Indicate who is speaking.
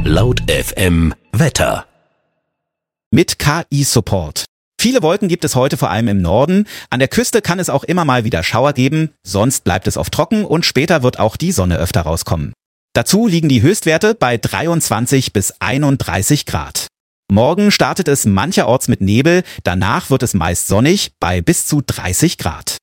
Speaker 1: Laut FM Wetter.
Speaker 2: Mit KI-Support. Viele Wolken gibt es heute vor allem im Norden. An der Küste kann es auch immer mal wieder Schauer geben, sonst bleibt es oft trocken und später wird auch die Sonne öfter rauskommen. Dazu liegen die Höchstwerte bei 23 bis 31 Grad. Morgen startet es mancherorts mit Nebel, danach wird es meist sonnig bei bis zu 30 Grad.